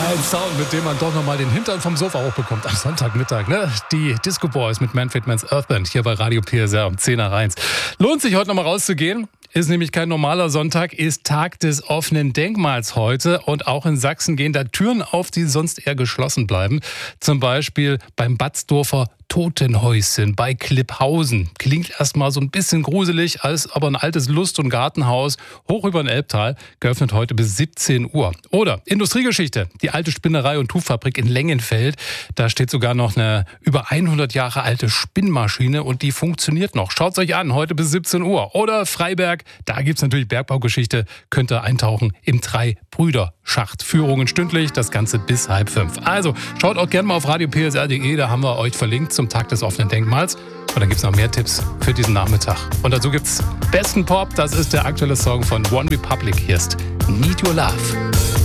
Ein Sound, mit dem man doch nochmal den Hintern vom Sofa hochbekommt am Sonntagmittag. Ne? Die Disco Boys mit Manfred Mann's Earth Band hier bei Radio PSR um 10 nach 1. Lohnt sich heute nochmal rauszugehen. Ist nämlich kein normaler Sonntag, ist Tag des offenen Denkmals heute. Und auch in Sachsen gehen da Türen auf, die sonst eher geschlossen bleiben. Zum Beispiel beim Batzdorfer Totenhäuschen bei Klipphausen. Klingt erstmal so ein bisschen gruselig, ist aber ein altes Lust- und Gartenhaus hoch über den Elbtal, geöffnet heute bis 17 Uhr. Oder Industriegeschichte, die alte Spinnerei- und Tuchfabrik in Lengenfeld. Da steht sogar noch eine über 100 Jahre alte Spinnmaschine und die funktioniert noch. Schaut's euch an, heute bis 17 Uhr. Oder Freiberg, da gibt's natürlich Bergbaugeschichte, könnt ihr eintauchen im Drei-Brüder-Schacht. Führungen stündlich, das Ganze bis 4:30. Also, schaut auch gerne mal auf radiopsr.de, da haben wir euch verlinkt zum Tag des offenen Denkmals. Und dann gibt's noch mehr Tipps für diesen Nachmittag. Und dazu gibt's besten Pop, das ist der aktuelle Song von One Republic. Hier ist Need Your Love.